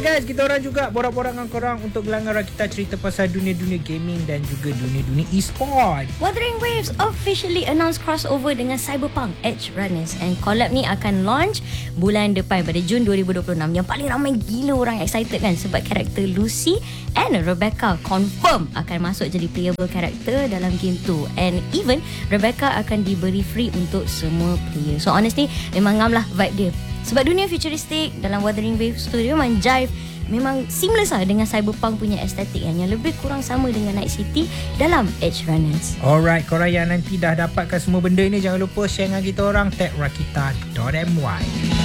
Alright guys, kita orang juga borak-borak dengan korang untuk gelanggang kita cerita pasal dunia-dunia gaming dan juga dunia-dunia e-sport. Wuthering Waves officially announced crossover dengan Cyberpunk Edge Runners, and collab ni akan launch bulan depan pada Jun 2026. Yang paling ramai gila orang excited kan, sebab karakter Lucy and Rebecca confirm akan masuk jadi playable karakter dalam game tu, and even Rebecca akan diberi free untuk semua player. So honestly memang ngam lah vibe dia, sebab dunia futuristik dalam Wuthering Waves tu dia memang jive, memang seamless lah dengan Cyberpunk punya estetik yang lebih kurang sama dengan Night City dalam Edge Runners. Alright, korang yang nanti dah dapatkan semua benda ni, jangan lupa share dengan kita orang, tag rakita.my.